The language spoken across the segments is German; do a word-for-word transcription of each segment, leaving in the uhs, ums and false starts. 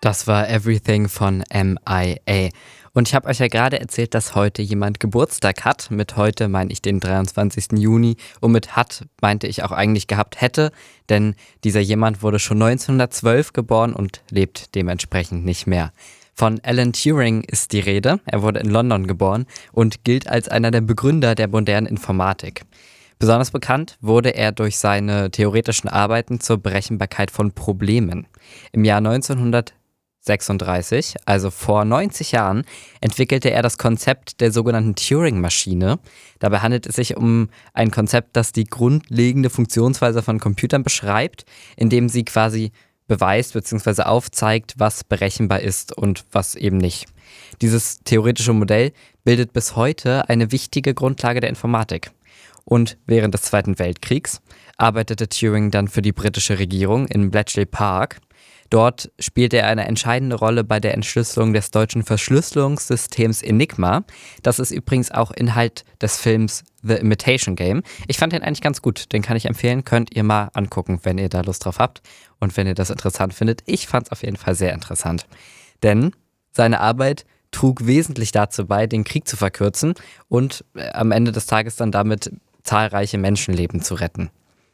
Das war Everything von M I A. Und ich habe euch ja gerade erzählt, dass heute jemand Geburtstag hat. Mit heute meine ich den dreiundzwanzigsten Juni. Und mit hat meinte ich auch eigentlich gehabt hätte, denn dieser jemand wurde schon neunzehnhundertzwölf geboren und lebt dementsprechend nicht mehr. Von Alan Turing ist die Rede. Er wurde in London geboren und gilt als einer der Begründer der modernen Informatik. Besonders bekannt wurde er durch seine theoretischen Arbeiten zur Berechenbarkeit von Problemen. Im Jahr neunzehnhundertsechsunddreißig, also vor neunzig Jahren, entwickelte er das Konzept der sogenannten Turing-Maschine. Dabei handelt es sich um ein Konzept, das die grundlegende Funktionsweise von Computern beschreibt, indem sie quasi beweist bzw. aufzeigt, was berechenbar ist und was eben nicht. Dieses theoretische Modell bildet bis heute eine wichtige Grundlage der Informatik. Und während des Zweiten Weltkriegs arbeitete Turing dann für die britische Regierung in Bletchley Park. Dort spielte er eine entscheidende Rolle bei der Entschlüsselung des deutschen Verschlüsselungssystems Enigma. Das ist übrigens auch Inhalt des Films The Imitation Game. Ich fand den eigentlich ganz gut, den kann ich empfehlen, könnt ihr mal angucken, wenn ihr da Lust drauf habt und wenn ihr das interessant findet. Ich fand es auf jeden Fall sehr interessant, denn seine Arbeit trug wesentlich dazu bei, den Krieg zu verkürzen und am Ende des Tages dann damit zahlreiche Menschenleben zu retten.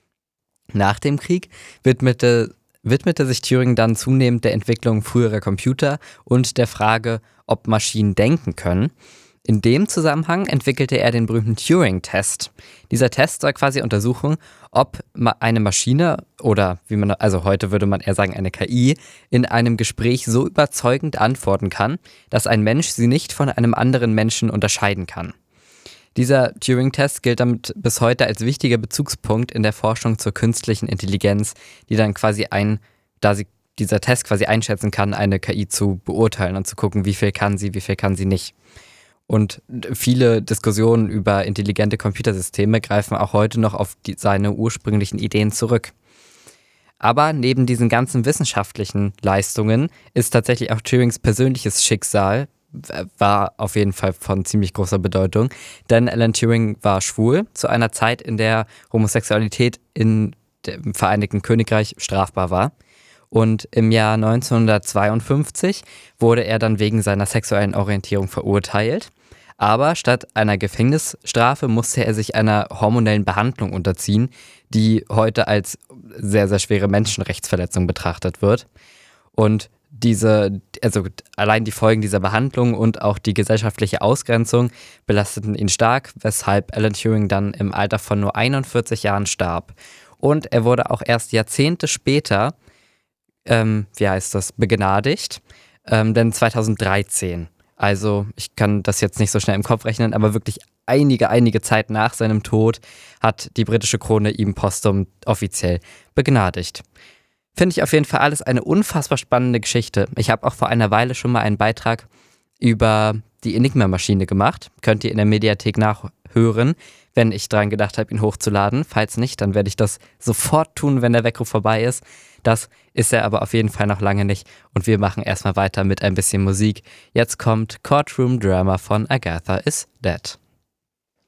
Nach dem Krieg widmete widmete sich Turing dann zunehmend der Entwicklung früherer Computer und der Frage, ob Maschinen denken können. In dem Zusammenhang entwickelte er den berühmten Turing-Test. Dieser Test soll quasi untersuchen, ob eine Maschine oder wie man, also heute würde man eher sagen eine K I, in einem Gespräch so überzeugend antworten kann, dass ein Mensch sie nicht von einem anderen Menschen unterscheiden kann. Dieser Turing-Test gilt damit bis heute als wichtiger Bezugspunkt in der Forschung zur künstlichen Intelligenz, die dann quasi ein, da sie dieser Test quasi einschätzen kann, eine K I zu beurteilen und zu gucken, wie viel kann sie, wie viel kann sie nicht. Und viele Diskussionen über intelligente Computersysteme greifen auch heute noch auf die, seine ursprünglichen Ideen zurück. Aber neben diesen ganzen wissenschaftlichen Leistungen ist tatsächlich auch Turings persönliches Schicksal war auf jeden Fall von ziemlich großer Bedeutung, denn Alan Turing war schwul zu einer Zeit, in der Homosexualität in dem Vereinigten Königreich strafbar war. Und im Jahr neunzehnhundertzweiundfünfzig wurde er dann wegen seiner sexuellen Orientierung verurteilt. Aber statt einer Gefängnisstrafe musste er sich einer hormonellen Behandlung unterziehen, die heute als sehr, sehr schwere Menschenrechtsverletzung betrachtet wird. Und diese, also allein die Folgen dieser Behandlung und auch die gesellschaftliche Ausgrenzung belasteten ihn stark, weshalb Alan Turing dann im Alter von nur einundvierzig Jahren starb. Und er wurde auch erst Jahrzehnte später, ähm, wie heißt das, begnadigt, ähm, denn zweitausenddreizehn, also ich kann das jetzt nicht so schnell im Kopf rechnen, aber wirklich einige, einige Zeit nach seinem Tod hat die britische Krone ihm posthum offiziell begnadigt. Finde ich auf jeden Fall alles eine unfassbar spannende Geschichte. Ich habe auch vor einer Weile schon mal einen Beitrag über die Enigma-Maschine gemacht. Könnt ihr in der Mediathek nachhören, wenn ich dran gedacht habe, ihn hochzuladen. Falls nicht, dann werde ich das sofort tun, wenn der Weckruf vorbei ist. Das ist er aber auf jeden Fall noch lange nicht. Und wir machen erstmal weiter mit ein bisschen Musik. Jetzt kommt Courtroom Drama von Agatha is Dead.